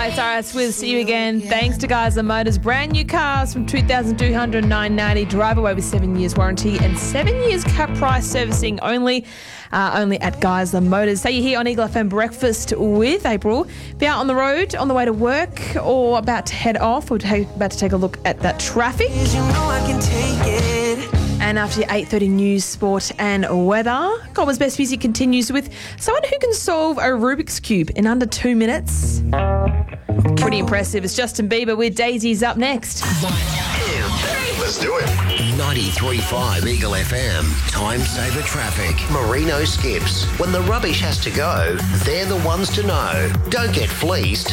Cyrus with See You Again. Thanks to Geisler Motors. Brand new cars from $2,209.90. Drive away with 7 years warranty and 7 years cap price servicing only at Geisler Motors. So you're here on Eagle FM Breakfast with April. Be out on the road, on the way to work, or about to head off, or about to take a look at that traffic. And after your 8:30 news, sport and weather, Goulburn's Best Music continues with someone who can solve a Rubik's Cube in under 2 minutes. Pretty impressive. It's Justin Bieber with Daisy's up next. 1, 2, 3. Let's do it. 93.5 Eagle FM. Time saver traffic. Merino Skips. When the rubbish has to go, they're the ones to know. Don't get fleeced.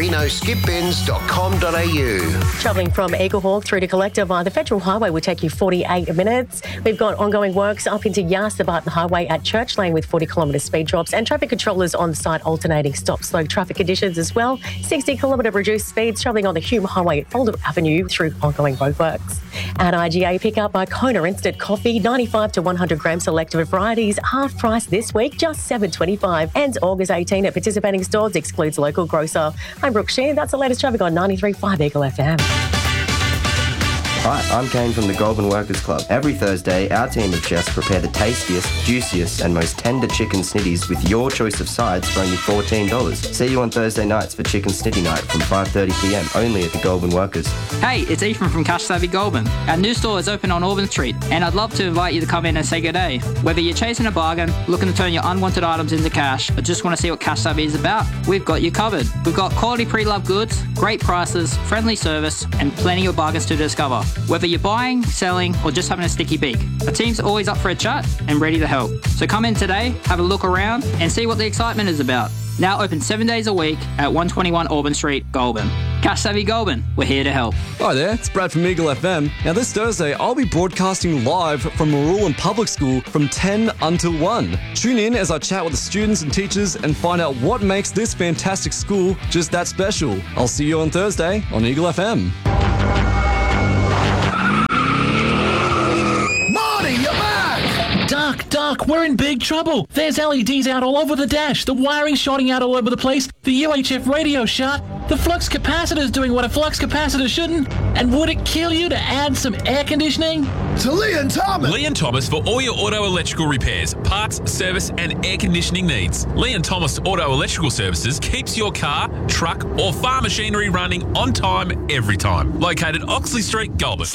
merinoskipbins.com.au. Travelling from Eaglehawk through to Collector via the Federal Highway will take you 48 minutes. We've got ongoing works up into Yarsta Barton Highway at Church Lane with 40-kilometre speed drops and traffic controllers on site alternating stop-slow traffic conditions as well. 60-kilometre reduced speeds travelling on the Hume Highway at Folder Avenue through ongoing roadworks. At IGA, pick up by Kona Instant Coffee, 95 to 100 gram selective varieties, half price this week, just $7.25. And August 18 at participating stores excludes local grocer. I'm Brooke Shear. That's the latest traffic on 93.5 Eagle FM. Hi, I'm Kane from the Goulburn Workers Club. Every Thursday, our team of chefs prepare the tastiest, juiciest and most tender chicken snitties with your choice of sides for only $14. See you on Thursday nights for Chicken Snitty Night from 5:30pm, only at the Goulburn Workers. Hey, it's Ethan from Cash Savvy Goulburn. Our new store is open on Auburn Street, and I'd love to invite you to come in and say good day. Whether you're chasing a bargain, looking to turn your unwanted items into cash, or just want to see what Cash Savvy is about, we've got you covered. We've got quality pre-loved goods, great prices, friendly service, and plenty of bargains to discover. Whether you're buying, selling, or just having a sticky beak, our team's always up for a chat and ready to help. So come in today, have a look around, and see what the excitement is about. Now open 7 days a week at 121 Auburn Street, Goulburn. Cash Savvy Goulburn, we're here to help. Hi there, it's Brad from Eagle FM. Now this Thursday, I'll be broadcasting live from Marulan Public School from 10 until 1. Tune in as I chat with the students and teachers and find out what makes this fantastic school just that special. I'll see you on Thursday on Eagle FM. Duck, we're in big trouble. There's LEDs out all over the dash, the wiring's shorting out all over the place, the UHF radio's shot, the flux capacitor's doing what a flux capacitor shouldn't, and would it kill you to add some air conditioning? To Leon Thomas. Leon Thomas for all your auto electrical repairs, parts, service and air conditioning needs. Leon Thomas Auto Electrical Services keeps your car, truck or farm machinery running on time every time. Located Oxley Street, Goulburn.